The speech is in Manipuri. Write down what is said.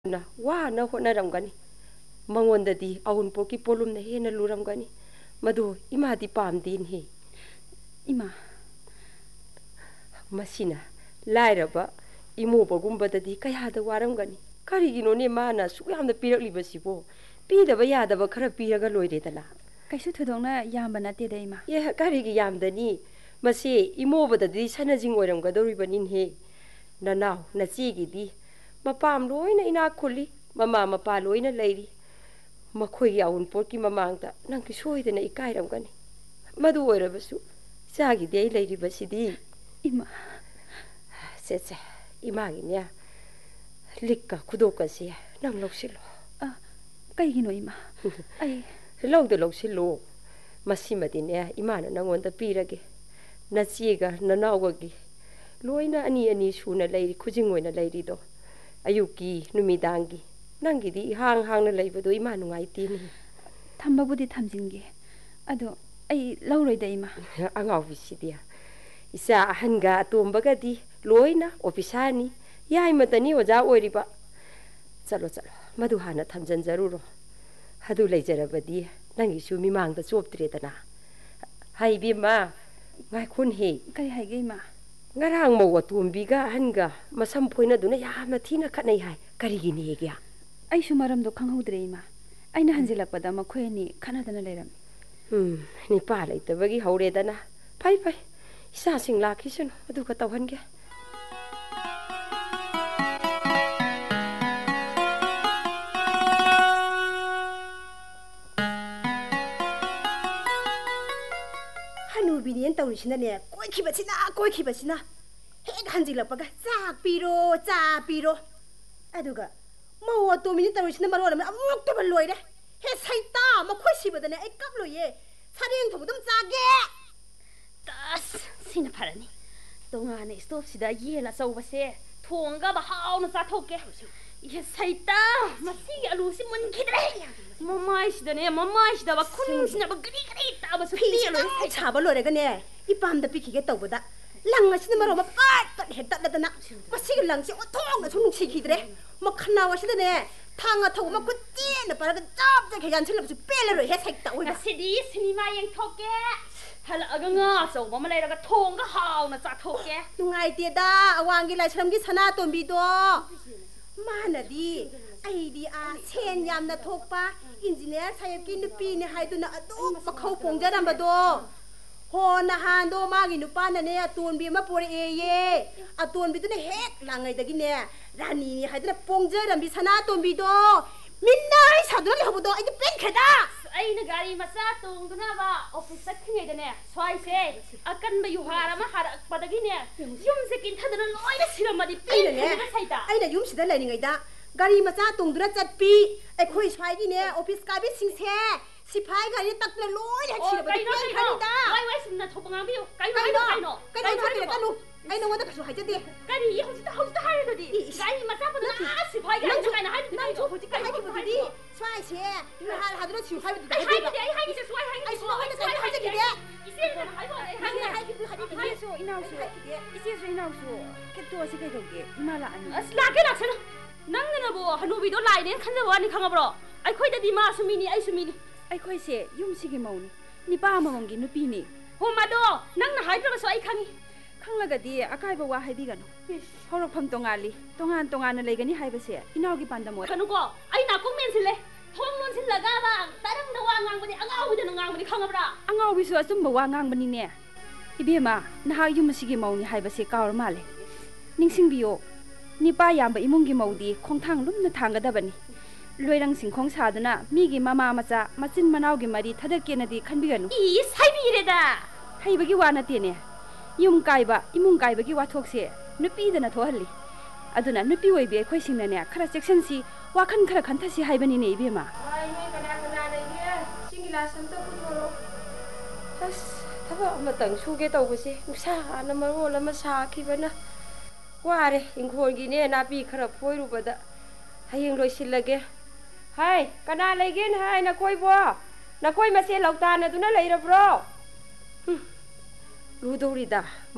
na wana hotnaramgani mangondadi awunpoki polumna hena luramgani madu imadi pamdin he ima masina lairaba imobagumbatadi kayada waramgani karigino ne mana suyamna piraklibasibo pidaba yadaba khara piraga loiredala kaisu thudongna yamba nate da ima ye karigi yamdani mase imobadadi sanajing oiramgadoribanin he nanaw nachigidi mapam loina ina khuli mama mapa loina leiri makhoi yaun porki mamangta nang ki soidena ikairamgani madu oirabasu sagi dei leiri basidi ima se imagi nya likka khudoka se nang loksilo kaigino ima ai lawda loksilo masimadi ne imana nangonda pirage nachiga nanawagi loina ani suna leiri khujingoina leiri do ayuki numidangi nangidi hang na leibado ima nungaitini thambabudi thamjinge ado ai lawroida ima angawisidia isa ahanga atombagadi loina ofisani yai matani oja oiriba chalo madu hana thamjan jaruro hadu leijarabadi nangi su mimangda choptredana haibima ngai khun he kai haige ima ngarang mo atombiga hanga masam phoina duna yamna thina khanai hai karigini hegya ai su maramdo khanghodre ima aina hanjilakpada makhoini khanadana leiram ni pa leitabagi hauredana pai isa sing lakhisunu adu ka tawhange Bidian tahu sini ni, koi kibasina, hek hanjilak paga, cak piro, aduh ga, mau tu mini tahu sini malu orang, amuk tu berluai deh, hek saita, mau koi sibadane, ekap lu ye, saring tu betul cage, tas, sini parani, tongane stop sida ye lah sau basi, thongga bahau nak satu ke, ye saita, masih alusi mungkin Mama isda bakun sina bagri ta basu pilo chaba lore ga ne ipam da piki ge tawda lang asina maro ma pat hekta da na masig lang si otong na thung si khidre ma khna wa sida ne thanga thau ma ku ti na para ga jab da khayan chila su pele ro he sekta oi sidi sinima yang thoke hala aga nga so ma lai ra ga thong ga haw na cha thoke tungai te da awangi lai sram gi sana tombi do manadi ai a sen yam na thokpa engineer sayap ki nupi ne haiduna adu pakhau pongjaram bado ho na hando magi nupa na ne atun bi ma pore ye atun bi tu ne hek langai dagi ne rani ni haiduna pongjaram bi sana ton bi do minna ai saduna le hobo do ai pen khada ai na gari macha tung duna ba office sakhingai da ne swai se akan ba yu hara ma hara padagi ne yum se kin thaduna loina siramadi pen khada saida ai na yum sida lainingai da gari macha tungdura chatpi ekhoi swai ne office ka bi singse sipai gari takle loi ha chira ba pen khanida wai sumna thobangang bi kai no chhatile kanu ai no wada kasu hajade gari ye hausta hari dodi gari macha pa na sipai gari kai na hai nang chu hoji kai hai ki budi swai se har hadra chu hai budi hai ki se swai hai swai hai ki de ise na hai ba hai ki hai so inausu ise so inausu ketto si kai doge imala ani asla ke laksana nangna bo hanubi do lai ne khanja wani khangabro ai khoi da di ma sumini ai sumini ai khoi se yum sigi mauni nipa amamgi nupi ni ho ma do nangna haidra so ai khangi khanglagadi akai ba wa haibigano horok pham tongan na legani haibase inaugi pandamo kanu ko ai na kong men sile thong non sin laga ba tarang da wa ngang bani angaw da ngang bani khangabra angaw bi so asum ba wa ngang bani ne ibema na yum sigi mauni haibase kawr male ningsing biyo nipa yamba imungi maudi khongthang lumna thangadabani loirang singkhong saduna migi mama macha machin manawgi mari thadakena di khanbiganu i saibireda haibagi wana tene yum kaiba imung kaibagi wathokse nupi dana thohalli aduna nupi oibe khoi singna ne khara section si wakhan khara khanthasi haibani ne ibema ai me kana leige singila samta puthoro as thaba matang suge tawbase nusa na mangol ama sakhibana ware ingkhongi ne napi khara phoirubada hayeng loisilage hai kana leigen hai na koi mase lautana duna leirabro ludorida